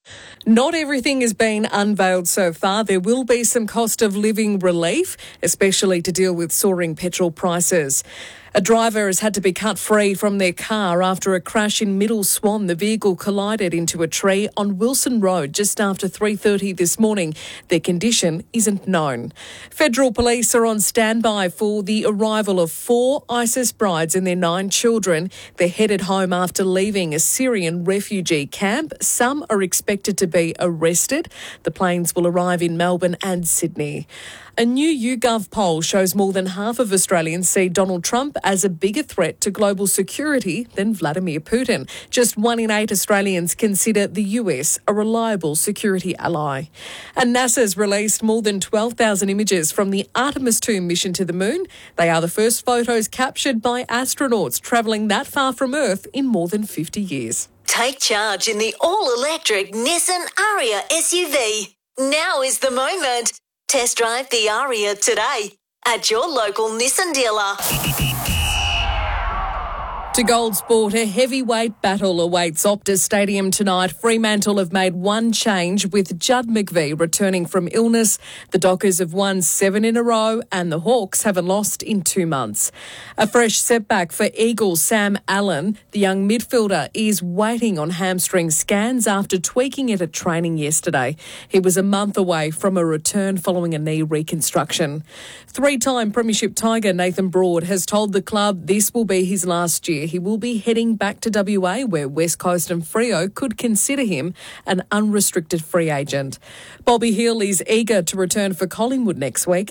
Not everything has been unveiled so far. There will be some cost of living relief, especially to deal with soaring petrol prices. A driver has had to be cut free from their car after a crash in Middle Swan. The vehicle collided into a tree on Wilson Road just after 3:30 this morning. Their condition isn't known. Federal police are on standby for the arrival of 4 ISIS brides and their 9 children. They're headed home after leaving a Syrian refugee camp. Some are expected to be arrested. The planes will arrive in Melbourne and Sydney. A new YouGov poll shows more than half of Australians see Donald Trump as a bigger threat to global security than Vladimir Putin. Just 1 in 8 Australians consider the US a reliable security ally. And NASA's released more than 12,000 images from the Artemis 2 mission to the moon. They are the first photos captured by astronauts travelling that far from Earth in more than 50 years. Take charge in the all-electric Nissan Ariya SUV. Now is the moment. Test drive the Ariya today at your local Nissan dealer. To Gold Sport, a heavyweight battle awaits Optus Stadium tonight. Fremantle have made one change with Judd McVie returning from illness. The Dockers have won 7 in a row and the Hawks haven't lost in 2 months. A fresh setback for Eagles Sam Allen. The young midfielder is waiting on hamstring scans after tweaking it at training yesterday. He was a month away from a return following a knee reconstruction. 3-time Premiership Tiger Nathan Broad has told the club this will be his last year. He will be heading back to WA, where West Coast and Freo could consider him an unrestricted free agent. Bobby Hill is eager to return for Collingwood next week.